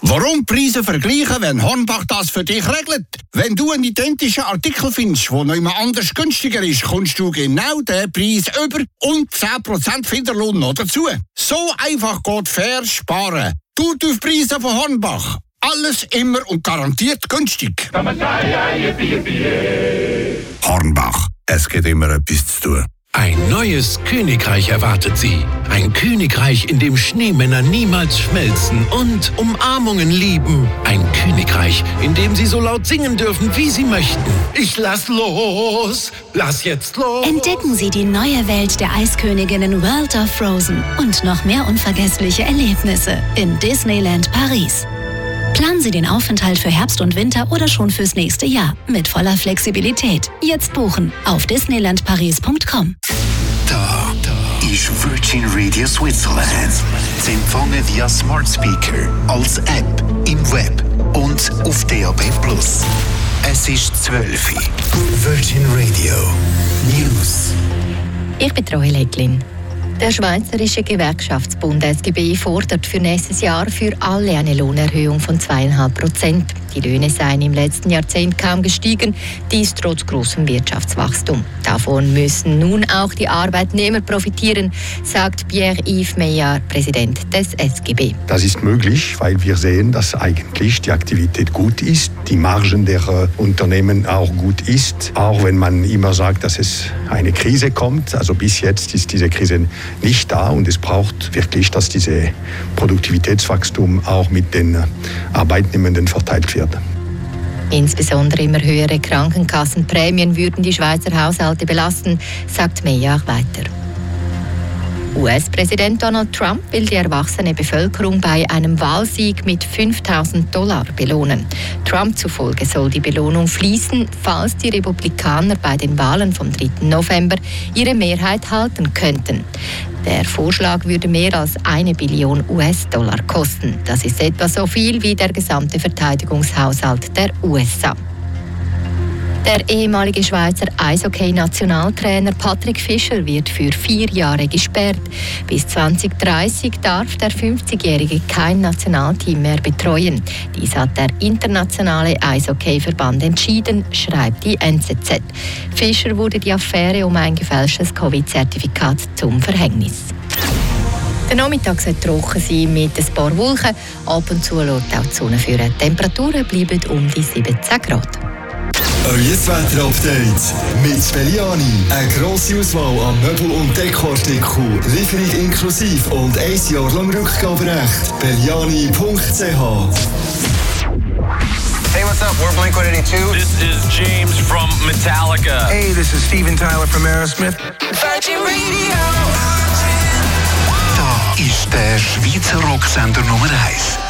Warum Preise vergleichen, wenn Hornbach das für dich regelt? Wenn du einen identischen Artikel findest, der noch jemand anders günstiger ist, kommst du genau den Preis über und 10% Finderlohn noch dazu. So einfach geht fair sparen. Tut auf Preise von Hornbach. Alles immer und garantiert günstig. Hornbach, es gibt immer etwas zu tun. Ein neues Königreich erwartet Sie. Ein Königreich, in dem Schneemänner niemals schmelzen und Umarmungen lieben. Ein Königreich, in dem Sie so laut singen dürfen, wie Sie möchten. Ich lass los! Lass jetzt los! Entdecken Sie die neue Welt der Eisköniginnen World of Frozen und noch mehr unvergessliche Erlebnisse in Disneyland Paris. Planen Sie den Aufenthalt für Herbst und Winter oder schon fürs nächste Jahr mit voller Flexibilität. Jetzt buchen auf disneylandparis.com. Da ist Virgin Radio Switzerland. Sie empfangen via Smart Speaker, als App, im Web und auf DAB+. Es ist 12 Uhr. Virgin Radio News. Ich bin Roy Leglin. Der Schweizerische Gewerkschaftsbund SGB fordert für nächstes Jahr für alle eine Lohnerhöhung von 2,5%. Die Löhne seien im letzten Jahrzehnt kaum gestiegen, dies trotz großem Wirtschaftswachstum. Davon müssen nun auch die Arbeitnehmer profitieren, sagt Pierre-Yves Meillard, Präsident des SGB. Das ist möglich, weil wir sehen, dass eigentlich die Aktivität gut ist, die Margen der Unternehmen auch gut ist, auch wenn man immer sagt, dass es eine Krise kommt. Also bis jetzt ist diese Krise nicht da und es braucht wirklich, dass dieses Produktivitätswachstum auch mit den Arbeitnehmenden verteilt wird. Insbesondere immer höhere Krankenkassenprämien würden die Schweizer Haushalte belasten, sagt Meillard weiter. US-Präsident Donald Trump will die erwachsene Bevölkerung bei einem Wahlsieg mit $5.000 belohnen. Trump zufolge soll die Belohnung fließen, falls die Republikaner bei den Wahlen vom 3. November ihre Mehrheit halten könnten. Der Vorschlag würde mehr als $1 Billion kosten. Das ist etwa so viel wie der gesamte Verteidigungshaushalt der USA. Der ehemalige Schweizer Eishockey-Nationaltrainer Patrick Fischer wird für 4 Jahre gesperrt. Bis 2030 darf der 50-Jährige kein Nationalteam mehr betreuen. Dies hat der Internationale Eishockey-Verband entschieden, schreibt die NZZ. Fischer wurde die Affäre um ein gefälschtes Covid-Zertifikat zum Verhängnis. Der Nachmittag soll trocken sein mit ein paar Wolken. Ab und zu schaut auch die Sonne für. Die Temperaturen bleiben um die 17 Grad. Euer Wetter-Update mit Belliani. Eine grosse Auswahl an Möbel- und Dekoartikeln. Lieferung inklusive und 1 Jahr lang Rückgaberecht. Belliani.ch. Hey, what's up? We're Blink-182. This is James from Metallica. Hey, this is Steven Tyler from Aerosmith. Virgin Radio. Da ist der Schweizer Rocksender Nummer 1.